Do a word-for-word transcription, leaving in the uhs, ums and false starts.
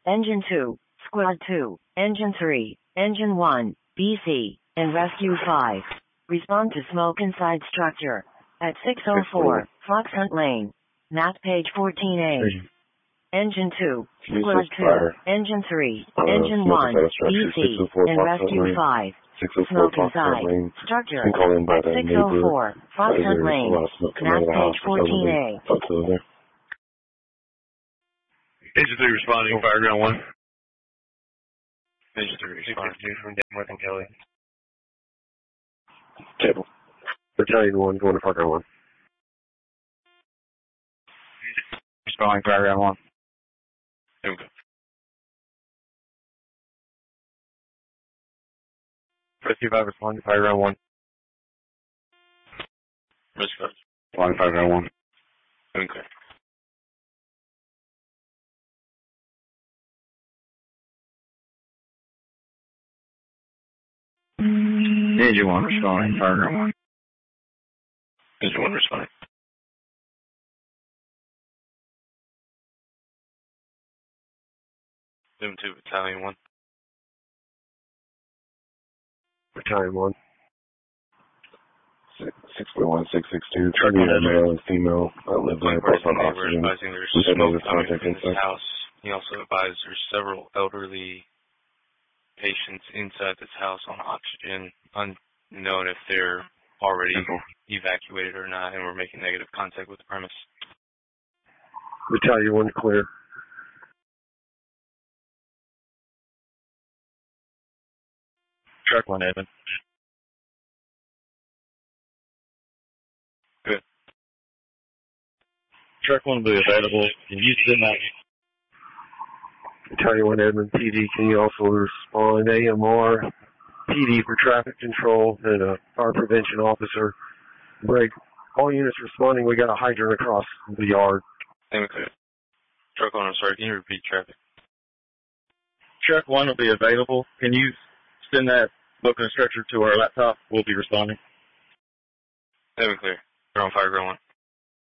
Engine two, Squad two, Engine three, Engine one, B C, and Rescue five. Respond to smoke inside structure. At six oh four, Fox Hunt Lane. Map page fourteen A. Engine two, Squad two, Engine three, uh, Engine one, B C, and Rescue five. Smoke inside structure. At six oh four, Fox Hunt Lane. Map page fourteen A. Engine three responding, fire ground one. Engine three responding from Danforth and Kelly. Table. Battalion one going to fire ground one. Responding, fire ground one. Okay. Rescue five responding, fire ground one. Rescue five. Responding, fire ground one. Okay. Engine one responding, fire ground one. Engine one responding. Zoom two, Battalion one. Battalion one. six four one six six two. Try to get a male and female. I live there, both on oxygen. Advising there's smoke coming from this house. He also advised there's several elderly patients inside this house on oxygen, unknown if they're already evacuated or not, and we're making negative contact with the premise. Battalion one clear. Truck one, Edmund. Good. Truck one will be available. Can you send that? Battalion one, Edmund P D. Can you also respond? A M R, P D for traffic control, and a fire prevention officer. Break. All units responding. We got a hydrant across the yard. Okay. Truck one, I'm sorry. Can you repeat traffic? Truck one will be available. Can you send that booking structure to our laptop? We'll be responding. Seven clear. They're on fire ground one.